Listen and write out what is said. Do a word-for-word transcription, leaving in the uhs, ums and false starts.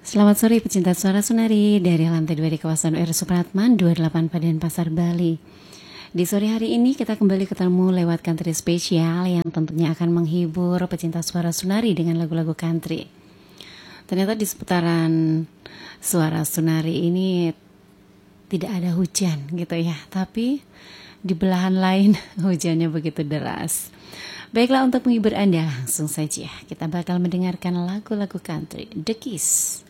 Selamat sore pecinta suara Sunari dari lantai dua di kawasan U R Supratman dua puluh delapan Padan Pasar Bali. Di sore hari ini kita kembali ketemu lewat country spesial yang tentunya akan menghibur pecinta suara Sunari dengan lagu-lagu country. Ternyata di seputaran suara Sunari ini tidak ada hujan gitu ya, tapi di belahan lain hujannya begitu deras. Baiklah, untuk menghibur Anda langsung saja kita bakal mendengarkan lagu-lagu country The Kiss.